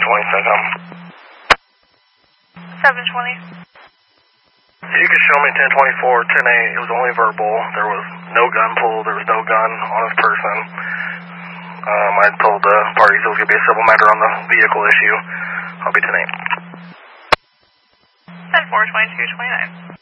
COM. 720. You can show me 1024, 10-8. It was only verbal. There was no gun pulled. There was no gun on his person. I told the parties it was going to be a civil matter on the vehicle issue. I'll be 10-8. 10-4, 22, 29.